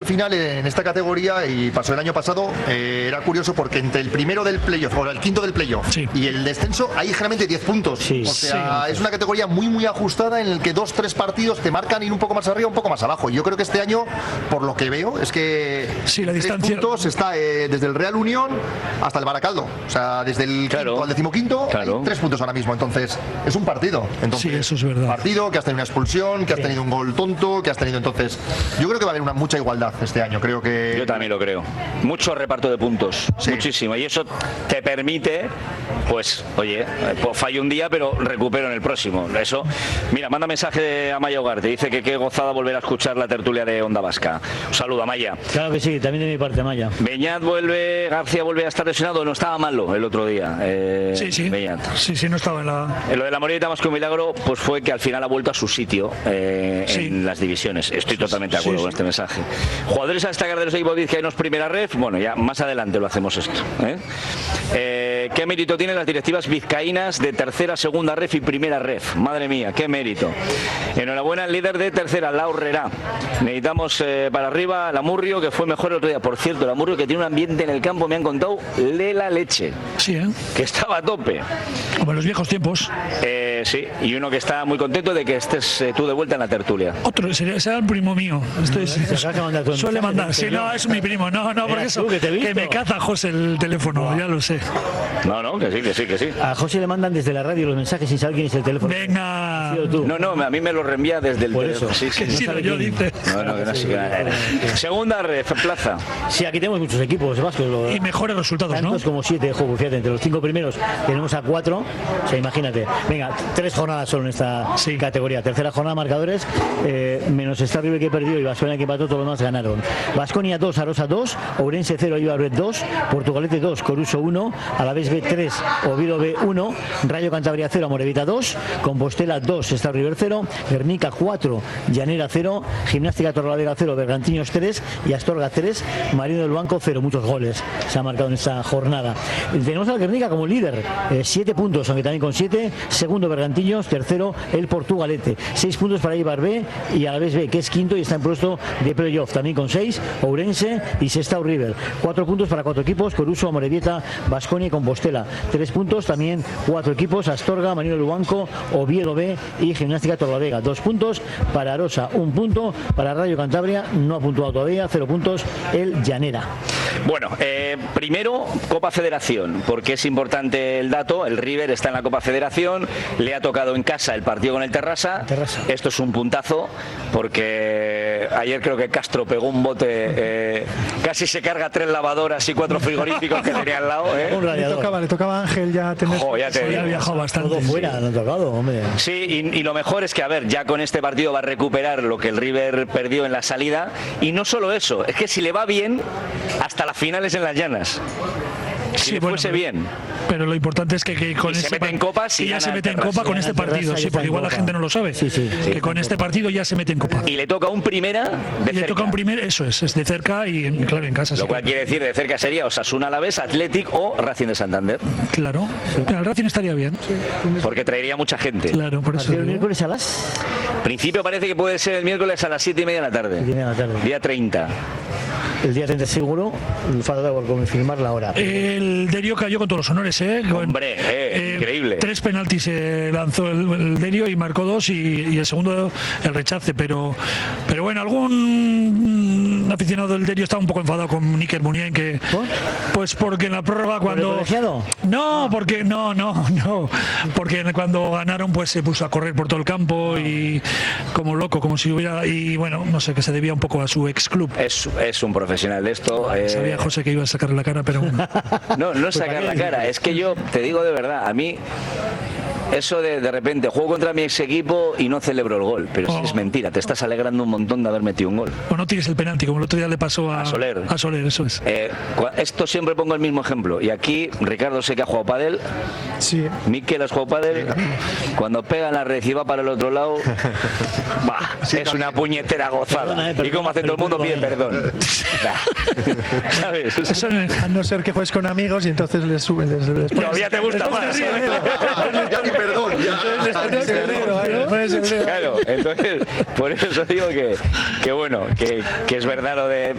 final en esta categoría, y pasó el año pasado, era curioso porque entre el primero del playoff o el quinto del playoff y el descenso hay generalmente 10 puntos. O sea, es una categoría muy ajustada en el que 2-3 partidos te marcan ir un poco más arriba, un poco más abajo. Yo creo que este año, por lo que veo, es que la distancia puntos está desde el Real Unión hasta el Baracaldo. O sea, desde el quinto al 15º, hay 3 puntos ahora mismo. Entonces, es un partido. Entonces, eso es verdad. Partido que has tenido una expulsión, que has tenido un gol tonto, que has tenido. Entonces, yo creo que va a haber mucha igualdad este año. Creo que. Yo también lo creo. Mucho reparto de puntos. Muchísimo. Y eso te permite, pues, oye, pues fallo un día, pero recupero en el próximo. Eso. Mira, manda mensaje de Amaya Ugarte. Dice que qué gozada volver a escuchar la tertulia de Onda Vasca. Un saludo, Amaya. Claro que sí, también de mi parte, Amaya. Beñat García vuelve a estar lesionado. No estaba malo el otro día. Sí. Beñat. Sí, no estaba en la. Lo de la Morita más que un milagro, pues fue que al final ha vuelto a su sitio en las divisiones. Estoy totalmente de acuerdo con este mensaje. Jugadores a destacar de los equipos vizcaínos primera ref. Bueno, ya más adelante lo hacemos esto. ¿Qué mérito tienen las directivas vizcaínas de tercera, segunda ref y primera ref? Madre mía, qué mérito. Enhorabuena al líder de tercera, La Horrera. Necesitamos para arriba la Murrio, que fue mejor el otro día. Por cierto, la Murrio, que tiene un ambiente en el campo, me han contado, de la leche. Sí, que estaba a tope. Como en los viejos tiempos. Sí, y uno que está muy contento de que estés tú de vuelta en la tertulia. Otro, será el primo mío. Suele mandar. Sí, no, es mi primo. No, por eso. Que me caza José el teléfono, ya lo sé. No, que sí. A José le mandan desde la radio los mensajes sin saber quién es el teléfono. Venga. No, a mí me lo reenvía desde el teléfono. Sí, yo dice. Segunda ref, plaza. Sí, aquí tenemos muchos equipos vascos. Y mejores resultados, tantos como 7 de juego, fíjate, entre los 5 primeros tenemos a 4, o sea, imagínate. Venga, 3 jornadas solo en esta categoría. Tercera jornada, marcadores, menos Star River que perdió y Baskonia que empató, todos los demás ganaron. Baskonia 2, Arosa 2, Ourense 0, Eibar 2, Portugalete 2, Coruso 1, Alavés B 3, Oviedo B 1, Rayo Cantabria 0, Amorevita 2, Compostela 2, Star River 0, Guernica 4, Llanera 0, Gimnástica Torrelavega 0, Bergantiños 3 y Astorga 3, Marino del Banco 0. Muchos goles se han marcado en esta jornada. Tenemos al Guernica como líder, 7 puntos, aunque también con 7. Segundo Bergantiños, tercero el Portugalete. 6 puntos para Eibar B y Alavés B, que es quinto y está en puesto de playoff, también con 6. Ourense y Sestao River. 4 puntos para 4 equipos, Coruso, Amorebieta, Baskonia y Compostela. 3 puntos también 4 equipos, Astorga, Marino del Banco, Oviedo B y Gimnástica Torrelavega. 2 puntos para Arosa, 1 punto para Rayo Cantabria, no ha puntuado todavía, 0 puntos el Llanera. Bueno, primero Copa Federación, porque es importante el dato. El River está en la Copa Federación, le ha tocado en casa el partido con el Terrassa. Esto es un puntazo, porque ayer creo que Castro pegó un bote, casi se carga 3 lavadoras y 4 frigoríficos que tenía al lado. Le tocaba a Ángel ya tener. Ya viajado bastante. Todo fuera, no ha tocado, hombre. Sí, y lo mejor es que, a ver, ya con este partido va a recuperar lo que el River perdió en la salida. Y no solo eso, es que si le va bien, hasta las finales en las Llanas. Si le fuese bien. Pero lo importante es que con se mete en Copa, ya se mete en Copa con este partido, sí, porque igual la gente no lo sabe. Que con este partido ya se mete en Copa. Y le toca un primera de cerca. Le toca un primer, eso es de cerca y claro, en casa. Lo cual quiere decir de cerca sería Osasuna Alavés, Athletic o Racing de Santander. Claro, el Racing estaría bien. Porque traería mucha gente. Claro, por eso. ¿El miércoles a las? Principio parece que puede ser el miércoles a las 7:30 de la tarde. Día 30. El día 30 seguro, falta por confirmar la hora. El Derio cayó con todos los honores, Hombre, increíble. 3 penaltis lanzó el Derio y marcó 2 y el segundo el rechace, pero bueno, algún aficionado del Derio estaba un poco enfadado con Níker Muniain, que pues porque en la prórroga cuando porque cuando ganaron pues se puso a correr por todo el campo y como loco, como si hubiera, y bueno, no sé, que se debía un poco a su ex club. Es un profesional de esto. Sabía José que iba a sacarle la cara, pero no sacar la cara, es que yo te digo de verdad, a mí eso de repente juego contra mi ex equipo y no celebro el gol, pero si es mentira, te estás alegrando un montón de haber metido un gol. O no tires el penalti, como el otro día le pasó a Soler. A Soler, eso es. Esto siempre pongo el mismo ejemplo, y aquí Ricardo sé que ha jugado pádel. Sí. Miquel has jugado pádel. Cuando pega en la red y va para el otro lado, es una puñetera gozada. Y como hace todo el mundo, pide perdón. ¿Sabes? Eso, a no ser que juegues con amigos y entonces les suben. Todavía te gusta más. Perdón, Claro, entonces por eso digo que bueno, que es verdad lo de